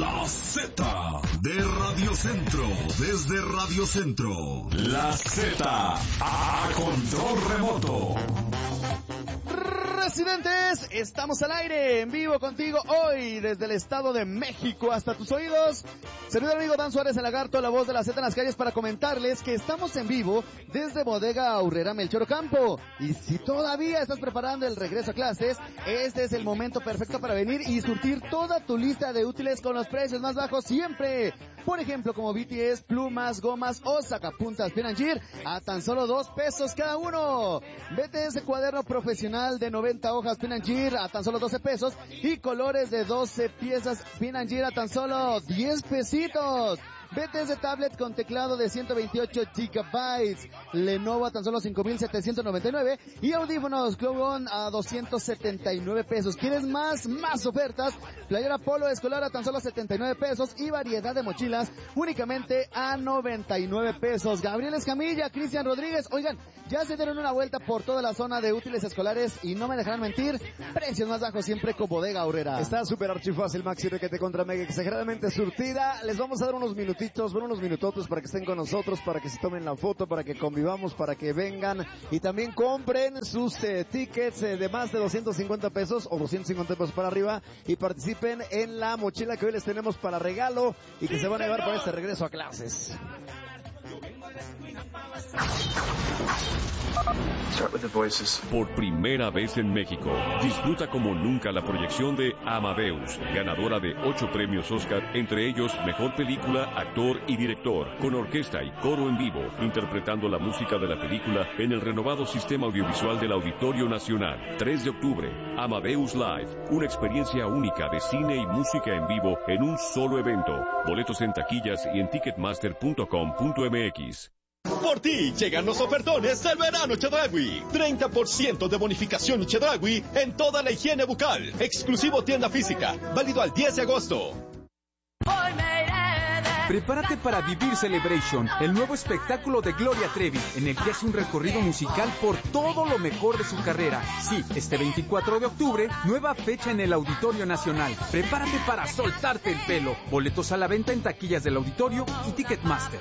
La Z de Radio Centro, desde Radio Centro. La Z a control remoto. Residentes, estamos al aire, en vivo contigo hoy, desde el Estado de México hasta tus oídos. Servidor amigo Dan Suárez, el Lagarto, la voz de la Z en las calles, para comentarles que estamos en vivo desde Bodega Aurrera Melchor Ocampo. Y si todavía estás preparando el regreso a clases, este es el momento perfecto para venir y surtir toda tu lista de útiles con los precios más bajos siempre. Por ejemplo, como BTS, plumas, gomas o sacapuntas P&G a tan solo $2 cada uno. BTS cuaderno profesional de 90 hojas P&G a tan solo $12 y colores de 12 piezas P&G a tan solo $10. BTS tablet con teclado de 128 GB, Lenovo a tan solo $5,799 y audífonos Clown a $279. ¿Quieres más ofertas? Playera polo escolar a tan solo $79 y variedad de mochilas únicamente a $99. Gabriel Escamilla, Cristian Rodríguez, oigan, ya se dieron una vuelta por toda la zona de útiles escolares y no me dejarán mentir, precios más bajos siempre con Bodega Aurrera. Está súper archifácil, Maxi Requete contra Mega, exageradamente surtida. Les vamos a dar unos minutitos, unos minutotes para que estén con nosotros, para que se tomen la foto, para que convivamos, para que vengan y también compren sus tickets de más de $250 o $250 para arriba y participen en la mochila que hoy les tenemos para regalo y que se van a llevar para este regreso a clases. Por primera vez en México, disfruta como nunca la proyección de Amadeus, ganadora de 8 premios Oscar, entre ellos Mejor Película, Actor y Director, con orquesta y coro en vivo, interpretando la música de la película en el renovado sistema audiovisual del Auditorio Nacional. 3 de octubre, Amadeus Live, una experiencia única de cine y música en vivo en un solo evento. Boletos en taquillas y en ticketmaster.com.mx. Por ti llegan los ofertones del verano Chedraui. 30% de bonificación Chedraui en toda la higiene bucal. Exclusivo tienda física. Válido al 10 de agosto. Prepárate para vivir Celebration, el nuevo espectáculo de Gloria Trevi, en el que hace un recorrido musical por todo lo mejor de su carrera. Sí, este 24 de octubre, nueva fecha en el Auditorio Nacional. Prepárate para soltarte el pelo. Boletos a la venta en taquillas del Auditorio y Ticketmaster.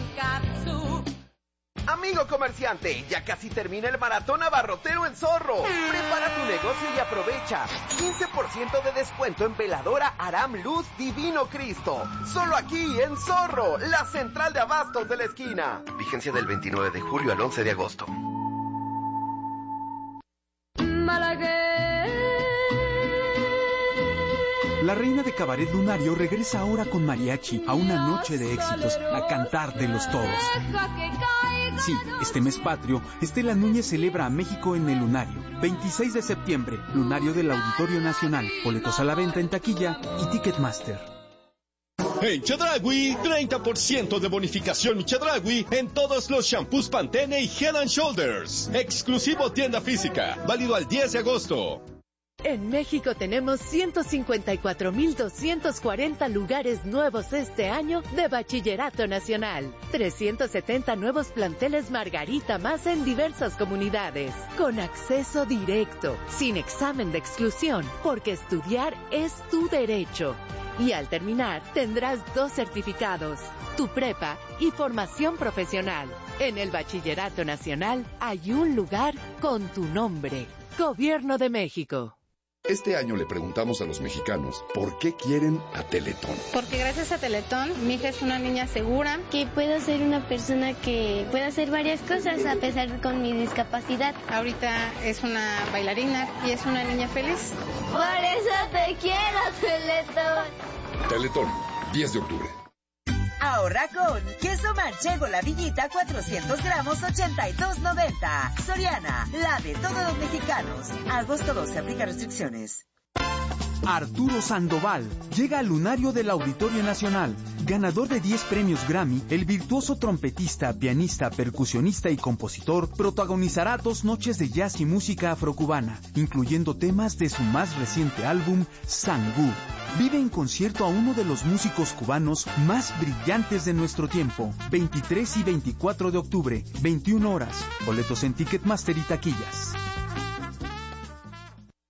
Amigo comerciante, ya casi termina el maratón abarrotero en Zorro. Prepara tu negocio y aprovecha 15% de descuento en veladora Aram Luz Divino Cristo. Solo aquí en Zorro, la central de abastos de la esquina. Vigencia del 29 de julio al 11 de agosto. La reina de Cabaret Lunario regresa ahora con mariachi a una noche de éxitos, a cantar de los todos. Sí, este mes patrio, Estela Núñez celebra a México en el Lunario. 26 de septiembre, Lunario del Auditorio Nacional. Boletos a la venta en taquilla y Ticketmaster. En Chedraui, 30% de bonificación Chedraui en todos los shampoos Pantene y Head & Shoulders. Exclusivo tienda física. Válido al 10 de agosto. En México tenemos 154,240 lugares nuevos este año de Bachillerato Nacional. 370 nuevos planteles Margarita más en diversas comunidades. Con acceso directo, sin examen de exclusión, porque estudiar es tu derecho. Y al terminar, tendrás 2 certificados, tu prepa y formación profesional. En el Bachillerato Nacional hay un lugar con tu nombre. Gobierno de México. Este año le preguntamos a los mexicanos por qué quieren a Teletón. Porque gracias a Teletón, mi hija es una niña segura. Que puedo ser una persona que pueda hacer varias cosas a pesar con mi discapacidad. Ahorita es una bailarina y es una niña feliz. Por eso te quiero, Teletón. Teletón, 10 de octubre. Ahorra con queso manchego La Villita 400 gramos, $82.90. Soriana, la de todos los mexicanos. Agosto 12, aplica restricciones. Arturo Sandoval llega al Lunario del Auditorio Nacional. Ganador de 10 premios Grammy, el virtuoso trompetista, pianista, percusionista y compositor protagonizará 2 noches de jazz y música afrocubana, incluyendo temas de su más reciente álbum, Sangú. Vive en concierto a uno de los músicos cubanos más brillantes de nuestro tiempo. 23 y 24 de octubre, 21 horas. Boletos en Ticketmaster y taquillas.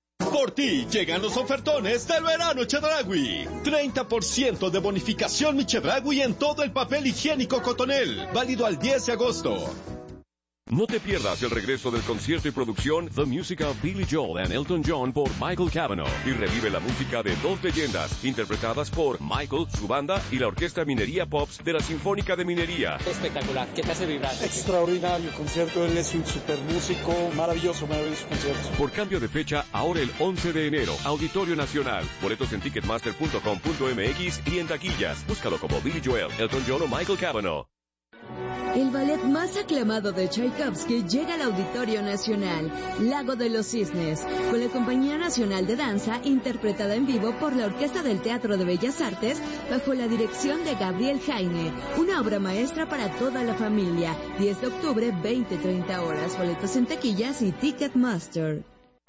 Por ti llegan los ofertones del verano Chedraui. 30% de bonificación mi Chedraui en todo el papel higiénico Cotonel. Válido al 10 de agosto. No te pierdas el regreso del concierto y producción The Music of Billy Joel and Elton John por Michael Cavanaugh y revive la música de dos leyendas interpretadas por Michael, su banda y la Orquesta Minería Pops de la Sinfónica de Minería. Espectacular, ¿qué te hace vibrar? Extraordinario concierto, él es un super músico, maravilloso concierto. Por cambio de fecha, ahora el 11 de enero, Auditorio Nacional. Boletos en ticketmaster.com.mx y en taquillas. Búscalo como Billy Joel, Elton John o Michael Cavanaugh. El ballet más aclamado de Tchaikovsky llega al Auditorio Nacional, Lago de los Cisnes, con la Compañía Nacional de Danza interpretada en vivo por la Orquesta del Teatro de Bellas Artes bajo la dirección de Gabriel Jaime, una obra maestra para toda la familia. 10 de octubre, 20-30 horas, boletos en taquillas y Ticketmaster.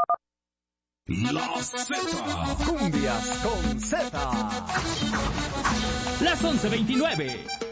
La Z. Cumbias con Z. Las 11:29.